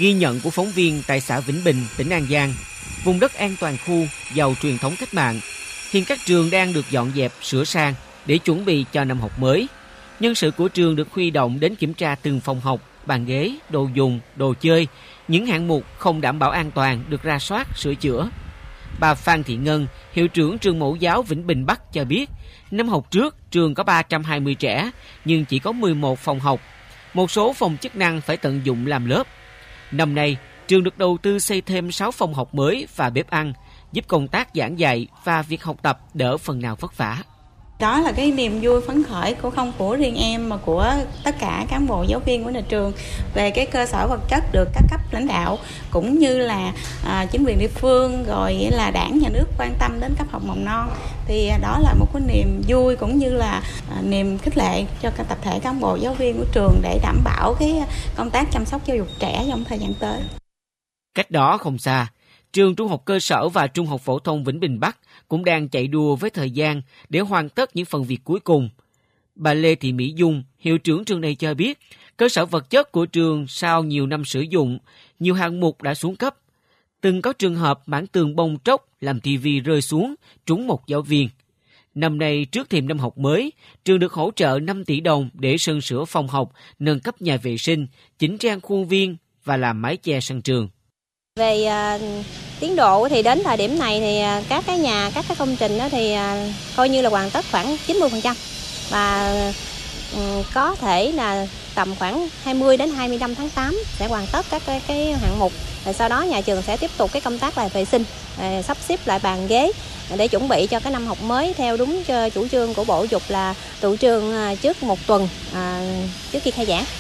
Ghi nhận của phóng viên tại xã Vĩnh Bình, tỉnh An Giang, vùng đất an toàn khu giàu truyền thống cách mạng, hiện các trường đang được dọn dẹp, sửa sang để chuẩn bị cho năm học mới. Nhân sự của trường được huy động đến kiểm tra từng phòng học, bàn ghế, đồ dùng, đồ chơi, những hạng mục không đảm bảo an toàn được rà soát, sửa chữa. Bà Phan Thị Ngân, hiệu trưởng trường mẫu giáo Vĩnh Bình Bắc cho biết, năm học trước trường có 320 trẻ nhưng chỉ có 11 phòng học. Một số phòng chức năng phải tận dụng làm lớp. Năm nay, trường được đầu tư xây thêm 6 phòng học mới và bếp ăn, giúp công tác giảng dạy và việc học tập đỡ phần nào vất vả. Đó là cái niềm vui phấn khởi không của riêng em mà của tất cả cán bộ giáo viên của nhà trường về cái cơ sở vật chất được các cấp lãnh đạo cũng như là chính quyền địa phương rồi là đảng nhà nước quan tâm đến cấp học mầm non, thì đó là một cái niềm vui cũng như là niềm khích lệ cho các tập thể cán bộ giáo viên của trường để đảm bảo cái công tác chăm sóc giáo dục trẻ trong thời gian tới. Cách đó không xa, trường trung học cơ sở và trung học phổ thông Vĩnh Bình Bắc cũng đang chạy đua với thời gian để hoàn tất những phần việc cuối cùng. Bà Lê Thị Mỹ Dung, hiệu trưởng trường này cho biết, cơ sở vật chất của trường sau nhiều năm sử dụng, nhiều hạng mục đã xuống cấp. Từng có trường hợp mảng tường bong tróc làm tivi rơi xuống, trúng một giáo viên. Năm nay, trước thềm năm học mới, trường được hỗ trợ 5 tỷ đồng để sơn sửa phòng học, nâng cấp nhà vệ sinh, chỉnh trang khuôn viên và làm mái che sân trường. Về tiến độ thì đến thời điểm này thì các cái công trình đó thì coi như là hoàn tất khoảng 90% và có thể là tầm khoảng 20 đến 25 tháng 8 sẽ hoàn tất các cái hạng mục. Rồi sau đó nhà trường sẽ tiếp tục cái công tác là vệ sinh, sắp xếp lại bàn ghế để chuẩn bị cho cái năm học mới theo đúng chủ trương của Bộ Giáo dục là tụ trường trước một tuần trước khi khai giảng.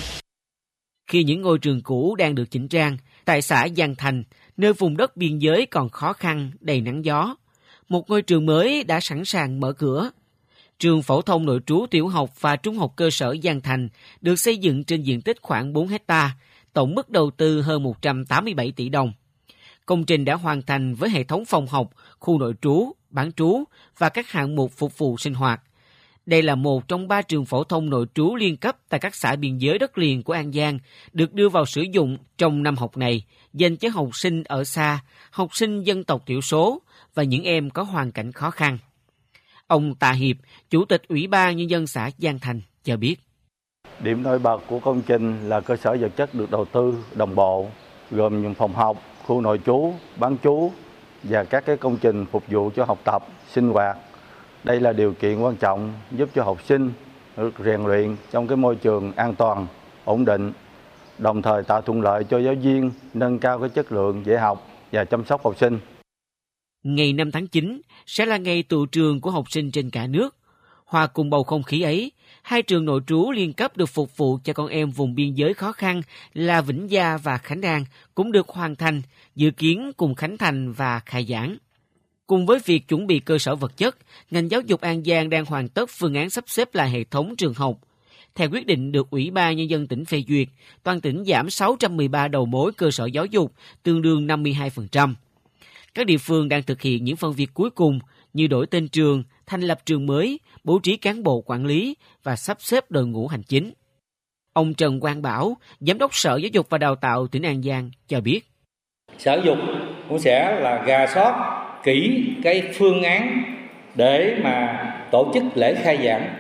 Khi những ngôi trường cũ đang được chỉnh trang, tại xã Giang Thành, nơi vùng đất biên giới còn khó khăn, đầy nắng gió, một ngôi trường mới đã sẵn sàng mở cửa. Trường phổ thông nội trú tiểu học và trung học cơ sở Giang Thành được xây dựng trên diện tích khoảng 4 hectare, tổng mức đầu tư hơn 187 tỷ đồng. Công trình đã hoàn thành với hệ thống phòng học, khu nội trú, bán trú và các hạng mục phục vụ sinh hoạt. Đây là một trong 3 trường phổ thông nội trú liên cấp tại các xã biên giới đất liền của An Giang được đưa vào sử dụng trong năm học này, dành cho học sinh ở xa, học sinh dân tộc thiểu số và những em có hoàn cảnh khó khăn. Ông Tạ Hiệp, Chủ tịch Ủy ban Nhân dân xã Giang Thành cho biết. Điểm nổi bật của công trình là cơ sở vật chất được đầu tư đồng bộ, gồm những phòng học, khu nội trú, bán trú và các cái công trình phục vụ cho học tập, sinh hoạt. Đây là điều kiện quan trọng giúp cho học sinh được rèn luyện trong cái môi trường an toàn, ổn định, đồng thời tạo thuận lợi cho giáo viên nâng cao cái chất lượng dạy học và chăm sóc học sinh. Ngày 5 tháng 9 sẽ là ngày tụ trường của học sinh trên cả nước. Hòa cùng bầu không khí ấy, 2 trường nội trú liên cấp được phục vụ cho con em vùng biên giới khó khăn là Vĩnh Gia và Khánh An cũng được hoàn thành, dự kiến cùng khánh thành và khai giảng. Cùng với việc chuẩn bị cơ sở vật chất, ngành giáo dục An Giang đang hoàn tất phương án sắp xếp lại hệ thống trường học. Theo quyết định được Ủy ban Nhân dân tỉnh phê duyệt, toàn tỉnh giảm 613 đầu mối cơ sở giáo dục, tương đương 52%. Các địa phương đang thực hiện những phần việc cuối cùng như đổi tên trường, thành lập trường mới, bố trí cán bộ quản lý và sắp xếp đội ngũ hành chính. Ông Trần Quang Bảo, Giám đốc Sở Giáo dục và Đào tạo tỉnh An Giang cho biết. Sở Giáo dục cũng sẽ là rà soát kỹ cái phương án để mà tổ chức lễ khai giảng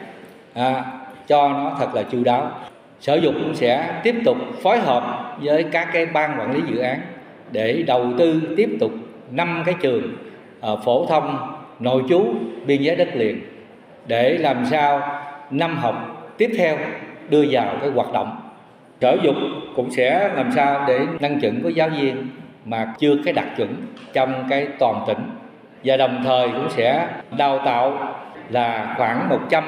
cho nó thật là chu đáo. Sở Giáo dục cũng sẽ tiếp tục phối hợp với các cái ban quản lý dự án để đầu tư tiếp tục 5 cái trường phổ thông nội trú biên giới đất liền để làm sao năm học tiếp theo đưa vào cái hoạt động. Sở Giáo dục cũng sẽ làm sao để nâng chuẩn của giáo viên mà chưa cái đạt chuẩn trong cái toàn tỉnh, và đồng thời cũng sẽ đào tạo là khoảng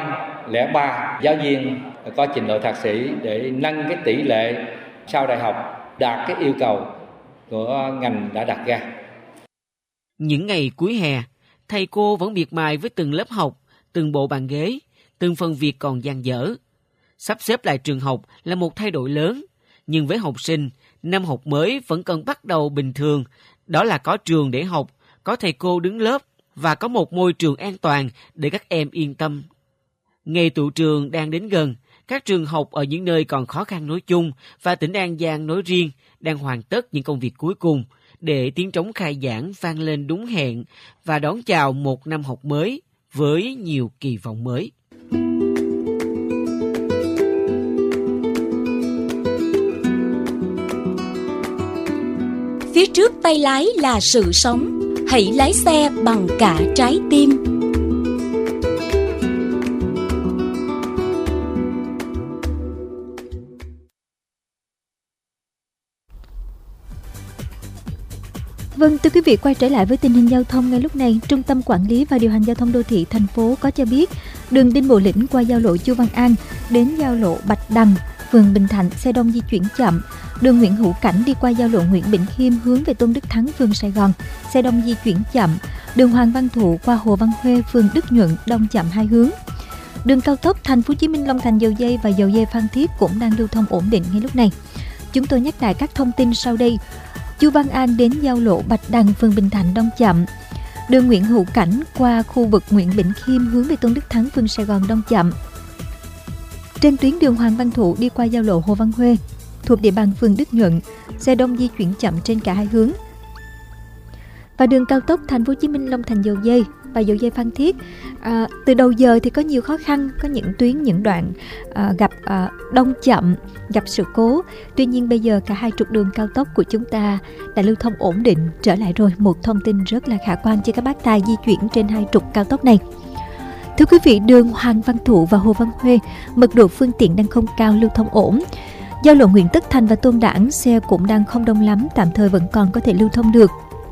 103 giáo viên có trình độ thạc sĩ để nâng cái tỷ lệ sau đại học đạt cái yêu cầu của ngành đã đặt ra. Những ngày cuối hè, thầy cô vẫn miệt mài với từng lớp học, từng bộ bàn ghế, từng phần việc còn dang dở. Sắp xếp lại trường học là một thay đổi lớn, nhưng với học sinh, năm học mới vẫn cần bắt đầu bình thường, đó là có trường để học, có thầy cô đứng lớp và có một môi trường an toàn để các em yên tâm. Ngày tụ trường đang đến gần, Các trường học ở những nơi còn khó khăn nói chung và tỉnh An Giang nói riêng đang hoàn tất những công việc cuối cùng để tiếng trống khai giảng vang lên đúng hẹn và đón chào một năm học mới với nhiều kỳ vọng mới. Phía trước tay lái là sự sống, hãy lái xe bằng cả trái tim. Vâng, thưa quý vị, quay trở lại với tình hình giao thông ngay lúc này. Trung tâm Quản lý và Điều hành Giao thông Đô thị thành phố có cho biết đường Đinh Bộ Lĩnh qua giao lộ Chu Văn An đến giao lộ Bạch Đằng, phường Bình Thạnh xe đông di chuyển chậm. Đường Nguyễn Hữu Cảnh đi qua giao lộ Nguyễn Bỉnh Khiêm hướng về Tôn Đức Thắng, phường Sài Gòn, xe đông di chuyển chậm. Đường Hoàng Văn Thụ qua Hồ Văn Huê, phường Đức Nhuận, đông chậm hai hướng. Đường cao tốc Thành phố Hồ Chí Minh Long Thành Dầu Giây và Dầu Giây Phan Thiết cũng đang lưu thông ổn định ngay lúc này. Chúng tôi nhắc lại các thông tin sau đây. Chu Văn An đến giao lộ Bạch Đằng, phường Bình Thạnh đông chậm. Đường Nguyễn Hữu Cảnh qua khu vực Nguyễn Bỉnh Khiêm hướng về Tôn Đức Thắng, phường Sài Gòn đông chậm. Trên tuyến đường Hoàng Văn Thụ đi qua giao lộ Hồ Văn Huê thuộc địa bàn phường Đức Nhuận, xe đông di chuyển chậm trên cả hai hướng. Và đường cao tốc Thành phố Hồ Chí Minh Long Thành Dầu Giây và Dầu Giây Phan Thiết từ đầu giờ thì có nhiều khó khăn, có những tuyến những đoạn gặp đông chậm, gặp sự cố. Tuy nhiên bây giờ cả hai trục đường cao tốc của chúng ta đã lưu thông ổn định trở lại rồi, một thông tin rất là khả quan cho các bác tài di chuyển trên hai trục cao tốc này. Thưa quý vị, đường Hoàng Văn Thụ và Hồ Văn Huê mật độ phương tiện đang không cao, lưu thông ổn. Giao lộ Nguyễn Tất Thành và Tôn Đản xe cũng đang không đông lắm, tạm thời vẫn còn có thể lưu thông được.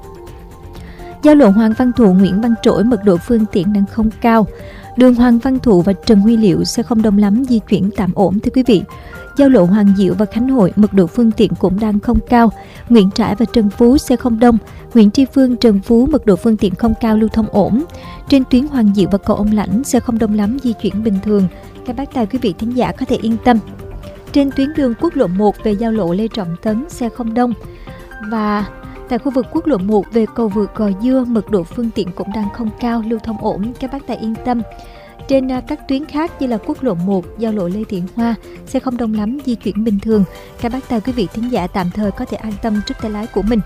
Giao lộ Hoàng Văn Thụ, Nguyễn Văn Trỗi mật độ phương tiện đang không cao. Đường Hoàng Văn Thụ và Trần Huy Liệu xe không đông lắm, di chuyển tạm ổn thưa quý vị. Giao lộ Hoàng Diệu và Khánh Hội mật độ phương tiện cũng đang không cao. Nguyễn Trãi và Trần Phú xe không đông. Nguyễn Tri Phương, Trần Phú mật độ phương tiện không cao, lưu thông ổn. Trên tuyến Hoàng Diệu và cầu Ông Lãnh xe không đông lắm, di chuyển bình thường. Các bác tài quý vị thính giả có thể yên tâm. Trên tuyến đường quốc lộ 1 về giao lộ Lê Trọng Tấn xe không đông. Và tại khu vực quốc lộ 1 về cầu vượt Gò Dưa mật độ phương tiện cũng đang không cao, lưu thông ổn, các bác tài yên tâm. Trên các tuyến khác như là quốc lộ 1, giao lộ Lê Thiện Hoa xe không đông lắm, di chuyển bình thường. Các bác tài quý vị thính giả tạm thời có thể an tâm trước tay lái của mình.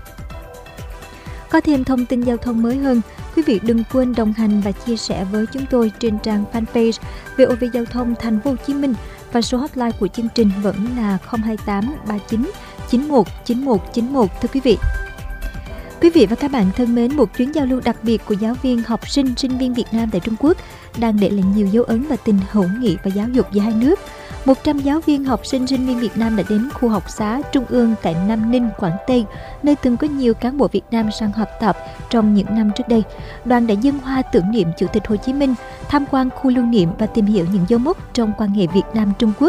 Có thêm thông tin giao thông mới hơn, quý vị đừng quên đồng hành và chia sẻ với chúng tôi trên trang fanpage VOV Giao thông Thành phố Hồ Chí Minh, và số hotline của chương trình vẫn là 028 39 91 91 91 thưa quý vị. Quý vị và các bạn thân mến, một chuyến giao lưu đặc biệt của giáo viên, học sinh, sinh viên Việt Nam tại Trung Quốc đang để lại nhiều dấu ấn và tình hữu nghị và giáo dục giữa hai nước. 100 giáo viên, học sinh, sinh viên Việt Nam đã đến khu học xá Trung ương tại Nam Ninh, Quảng Tây, nơi từng có nhiều cán bộ Việt Nam sang học tập trong những năm trước đây. Đoàn đã dâng hoa tưởng niệm Chủ tịch Hồ Chí Minh, tham quan khu lưu niệm và tìm hiểu những dấu mốc trong quan hệ Việt Nam-Trung Quốc.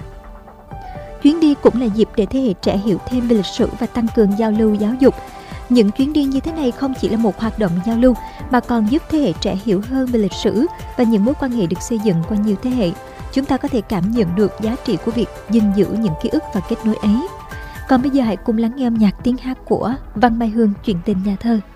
Chuyến đi cũng là dịp để thế hệ trẻ hiểu thêm về lịch sử và tăng cường giao lưu giáo dục. Những chuyến đi như thế này không chỉ là một hoạt động giao lưu mà còn giúp thế hệ trẻ hiểu hơn về lịch sử và những mối quan hệ được xây dựng qua nhiều thế hệ. Chúng ta có thể cảm nhận được giá trị của việc gìn giữ những ký ức và kết nối ấy. Còn bây giờ hãy cùng lắng nghe âm nhạc tiếng hát của Văn Mai Hương, Chuyện tình nhà thơ.